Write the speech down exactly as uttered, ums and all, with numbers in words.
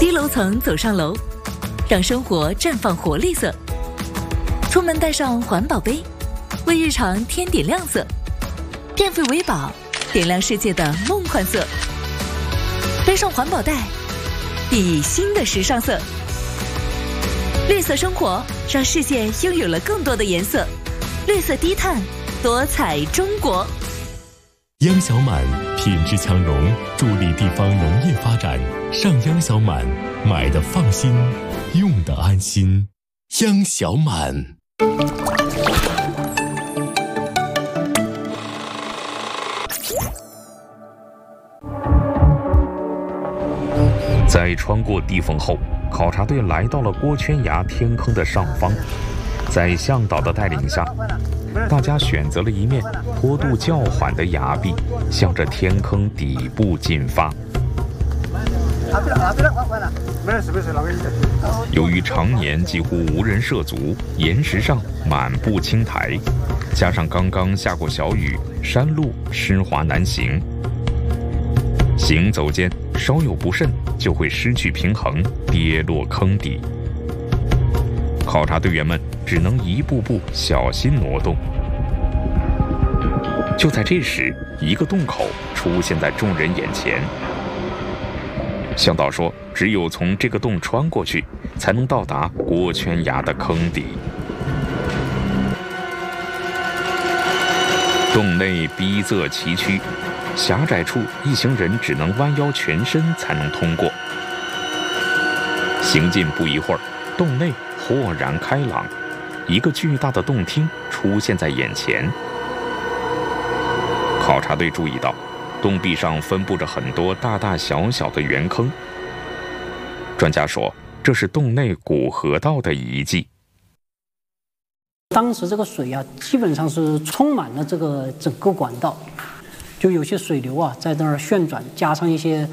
低楼层走上楼，让生活绽放活力色。出门带上环保杯，为日常添点亮色。电费为宝，点亮世界的梦幻色。背上环保袋，熠熠新的时尚色。绿色生活，让世界拥有了更多的颜色。绿色低碳，多彩中国。 央小满品质强农，助力地方农业发展。上央小满，买的放心，用的安心。央小满。 在穿过地缝后，考察队来到了郭圈崖天坑的上方。在向导的带领下，大家选择了一面坡度较缓的崖壁，向着天坑底部进发。由于常年几乎无人涉足，岩石上满布青苔，加上刚刚下过小雨，山路湿滑难行。行走间稍有不慎，就会失去平衡，跌落坑底。考察队员们只能一步步小心挪动。就在这时，一个洞口出现在众人眼前。向导说，只有从这个洞穿过去，才能到达郭圈崖的坑底。洞内逼仄崎岖，狭窄处一行人只能弯腰全身才能通过。行进不一会儿，洞内豁然开朗，一个巨大的洞厅出现在眼前。考察队注意到，洞壁上分布着很多大大小小的圆坑。专家说，这是洞内古河道的遗迹。 当时这个水啊，基本上是充满了这个整个管道，就有些水流啊在那儿旋转，加上一些